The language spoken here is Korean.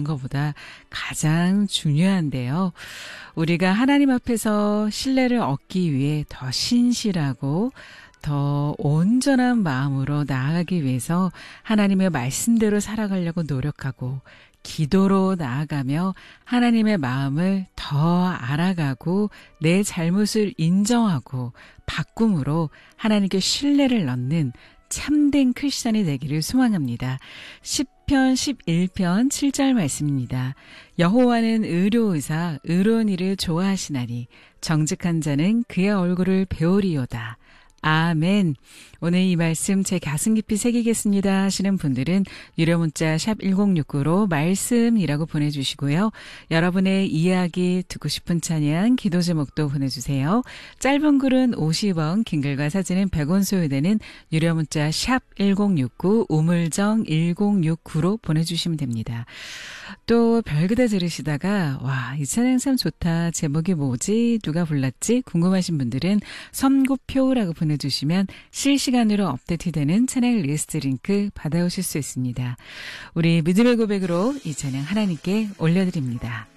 보는 것보다 가장 중요한데요. 우리가 하나님 앞에서 신뢰를 얻기 위해 더 신실하고 더 온전한 마음으로 나아가기 위해서 하나님의 말씀대로 살아가려고 노력하고 기도로 나아가며 하나님의 마음을 더 알아가고 내 잘못을 인정하고 바꿈으로 하나님께 신뢰를 넣는 참된 크리스찬이 되기를 소망합니다. 시편 11편 7절 말씀입니다. 여호와는 의로우사 의로운 일을 좋아하시나니 정직한 자는 그의 얼굴을 배우리오다. 아멘. 오늘 이 말씀 제 가슴 깊이 새기겠습니다 하시는 분들은 유료 문자 샵 1069로 말씀이라고 보내주시고요. 여러분의 이야기, 듣고 싶은 찬양, 기도 제목도 보내주세요. 짧은 글은 50원, 긴 글과 사진은 100원 소요되는 유료 문자 샵 1069, 우물정 1069로 보내주시면 됩니다. 또 별그대 들으시다가 와, 이 찬양 참 좋다. 제목이 뭐지? 누가 불렀지? 궁금하신 분들은 선고표라고 보내주시면 실시간으로 업데이트되는 찬양 리스트 링크 받아오실 수 있습니다. 우리 믿음의 고백으로 이 찬양 하나님께 올려드립니다.